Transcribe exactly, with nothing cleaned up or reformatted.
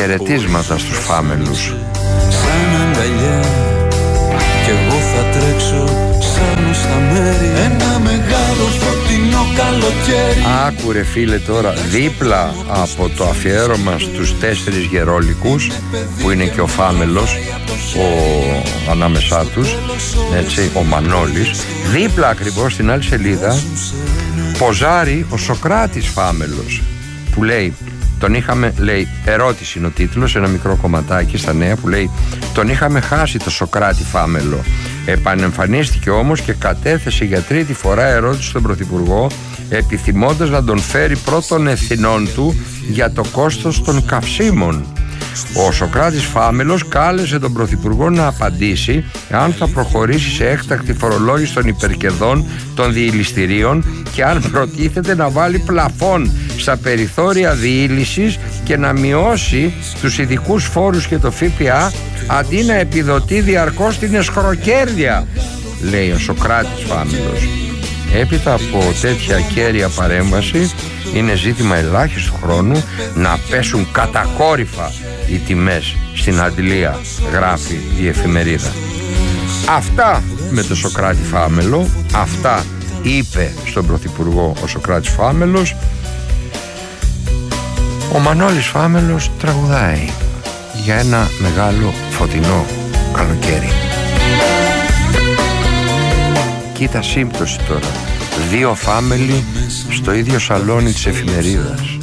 χαιρετίσματα στους φάμελους. Σαν αγκαλιά κι εγώ θα τρέξω σαν στα μέρη. Ένα μεγάλο φωτεινό καλοκαίρι. Άκου ρε φίλε τώρα, δίπλα από το αφιέρωμα στους τέσσερις γερόλικους, που είναι και ο Φάμελος ο, ανάμεσά τους, έτσι, ο Μανώλης, δίπλα ακριβώς στην άλλη σελίδα ποζάρει ο Σωκράτης Φάμελος, που λέει, τον είχαμε, λέει, ερώτηση είναι ο τίτλος, ένα μικρό κομματάκι στα νέα που λέει, τον είχαμε χάσει το Σωκράτη Φάμελο. Επανεμφανίστηκε όμως και κατέθεσε για τρίτη φορά ερώτηση στον Πρωθυπουργό, επιθυμώντας να τον φέρει πρώτων ευθυνών του για το κόστος των καυσίμων. Ο Σωκράτης Φάμελος κάλεσε τον Πρωθυπουργό να απαντήσει αν θα προχωρήσει σε έκτακτη φορολόγηση των υπερκερδών των διειληστηρίων και αν προτίθεται να βάλει πλαφόν στα περιθώρια διείλησης και να μειώσει τους ειδικούς φόρους και το ΦΠΑ αντί να επιδοτεί διαρκώς την εσχροκέρδεια, λέει ο Σωκράτης Φάμελος. Έπειτα από τέτοια κέρια παρέμβαση είναι ζήτημα ελάχιστου χρόνου να πέσουν κατακόρυφα οι τιμές στην αντλία, γράφει η εφημερίδα. Αυτά με το Σωκράτη Φάμελο, αυτά είπε στον Πρωθυπουργό ο Σωκράτης Φάμελος. Ο Μανώλης Φάμελος τραγουδάει για ένα μεγάλο φωτεινό καλοκαίρι. Κοίτα σύμπτωση τώρα, δύο Φάμελοι στο ίδιο σαλόνι της εφημερίδας.